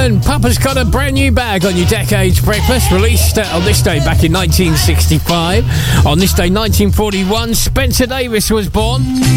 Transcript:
Simon, Papa's got a brand new bag on your Decades Breakfast, released on this day back in 1965. On this day, 1941, Spencer Davis was born.